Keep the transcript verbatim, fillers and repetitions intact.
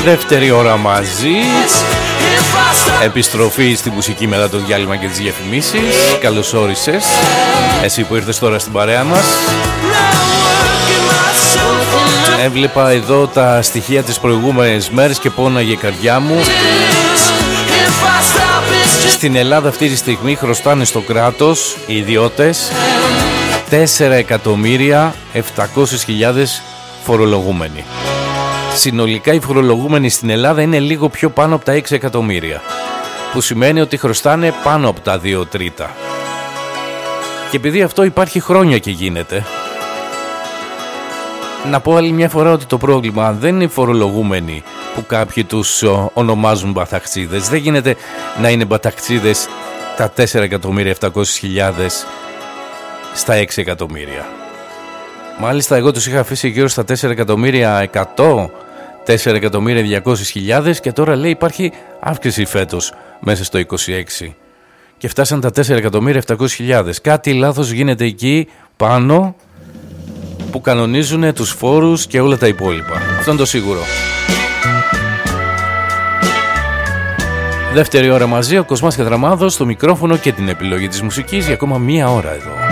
Δεύτερη ώρα μαζί. Επιστροφή στη μουσική μετά το διάλειμμα και τις διαφημίσεις. Καλώς όρισες εσύ που ήρθες τώρα στην παρέα μας. Έβλεπα εδώ τα στοιχεία της προηγούμενης μέρες και πόναγε η καρδιά μου. Στην Ελλάδα αυτή τη στιγμή χρωστάνε στο κράτος οι ιδιώτες τέσσερα εκατομμύρια επτακόσιες χιλιάδες φορολογούμενοι. Συνολικά οι φορολογούμενοι στην Ελλάδα είναι λίγο πιο πάνω από τα έξι εκατομμύρια, που σημαίνει ότι χρωστάνε πάνω από τα δύο τρίτα. Και επειδή αυτό υπάρχει χρόνια και γίνεται, να πω άλλη μια φορά ότι το πρόβλημα δεν είναι οι φορολογούμενοι που κάποιοι τους ονομάζουν μπαταχτσίδες. Δεν γίνεται να είναι μπαταχτσίδες τα τέσσερα εκατομμύρια επτακόσιες χιλιάδες στα έξι εκατομμύρια. Μάλιστα εγώ τους είχα αφήσει γύρω στα τέσσερα εκατομμύρια εκατό, τέσσερα εκατομμύρια διακόσιες χιλιάδες και τώρα λέει υπάρχει αύξηση φέτος μέσα στο είκοσι έξι και φτάσαν τα τέσσερα εκατομμύρια επτακόσιες χιλιάδες. Κάτι λάθος γίνεται εκεί πάνω που κανονίζουν τους φόρους και όλα τα υπόλοιπα. Αυτό είναι το σίγουρο. Δεύτερη ώρα μαζί, ο Κοσμάς Κατραμάδος στο μικρόφωνο και την επιλογή της μουσικής για ακόμα μία ώρα εδώ.